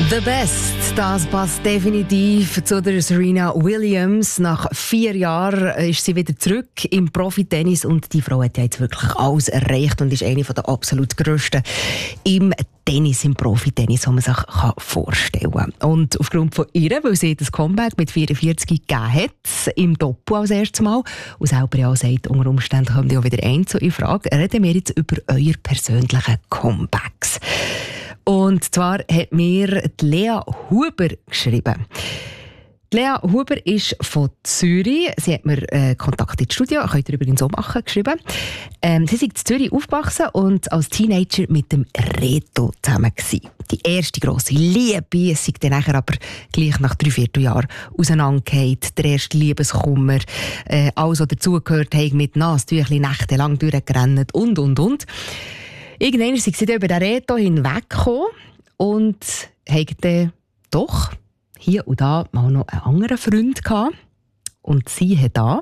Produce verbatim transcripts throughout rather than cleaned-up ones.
The Best, das passt definitiv zu der Serena Williams. Nach vier Jahren ist sie wieder zurück im Profitennis und die Frau hat ja jetzt wirklich alles erreicht und ist eine der absolut grössten im Tennis, im Profitennis, was man sich vorstellen kann. Und aufgrund von ihr, weil sie das Comeback mit vierundvierzig gegeben hat, im Doppel als erstes Mal, und selber ja sagt, unter Umständen kommt ja wieder ein zu in Frage, reden wir jetzt über eure persönlichen Comebacks. Und zwar hat mir die Lea Huber geschrieben. Die Lea Huber ist von Zürich. Sie hat mir äh, Kontakt ins Studio, könnt ihr übrigens so machen, geschrieben. Ähm, sie ist in Zürich aufgewachsen und als Teenager mit dem Reto zusammen gewesen. Die erste grosse Liebe, es ist dann nachher aber gleich nach drei Vierteljahren auseinandergefallen. Der erste Liebeskummer, äh, alles, was dazugehört, haben mit Nasentüchli nächtelang durchgerannt und, und, und. Irgendwann sind sie über den Reto hinweggekommen und hatten dann doch hier und da mal noch einen anderen Freund gehabt. Und sie hat da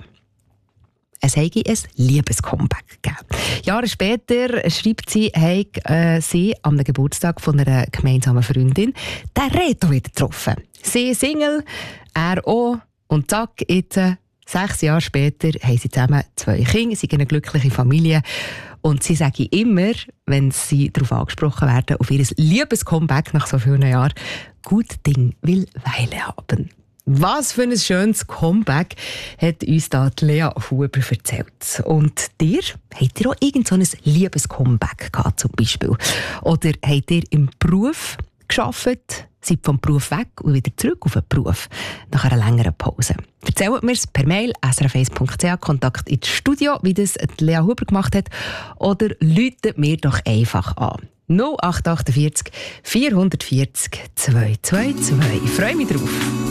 es habe ein Liebescomeback gegeben. Jahre später schreibt sie, habe äh, sie am Geburtstag von einer gemeinsamen Freundin den Reto wieder getroffen. Sie Single, er auch. Und zack, jetzt, äh, sechs Jahre später, haben sie zusammen zwei Kinder, sie sind eine glückliche Familie. Und sie sagen immer, wenn sie darauf angesprochen werden, auf ihr Liebescomeback nach so vielen Jahren, gut Ding will Weile haben. Was für ein schönes Comeback hat uns da die Lea Huber erzählt. Und dir, habt ihr auch irgend so ein Liebescomeback gehabt zum Beispiel? Oder habt ihr im Beruf gearbeitet, seid vom Beruf weg und wieder zurück auf den Beruf nach einer längeren Pause? Erzählt mir es per Mail s r f eins punkt c h, Kontakt ins Studio, wie das Lea Huber gemacht hat, oder läutet mir doch einfach an. null acht acht vier vierhundertvierzig zweihundertzweiundzwanzig. Ich freue mich drauf.